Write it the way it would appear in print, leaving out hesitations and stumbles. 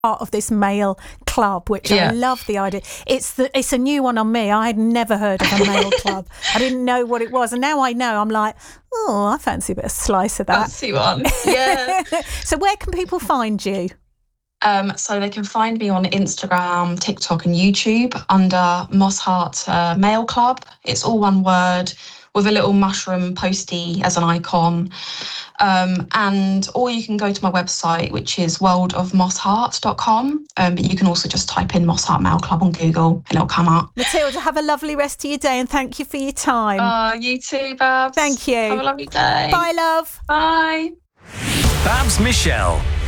part of this male club, which I love the idea. It's a new one on me. I had never heard of a male club. I didn't know what it was, and now I know. I'm like, oh, I fancy a bit of slice of that. Fancy one, yeah. So where can people find you? So they can find me on Instagram, TikTok and YouTube under Moss Heart Male Club. It's all one word with a little mushroom postie as an icon. Or you can go to my website, which is worldofmossheart.com. But you can also just type in Moss Heart Male Club on Google and it'll come up. Matilda, have a lovely rest of your day and thank you for your time. You too, Babs. Thank you. Have a lovely day. Bye, love. Bye. Babs Michelle.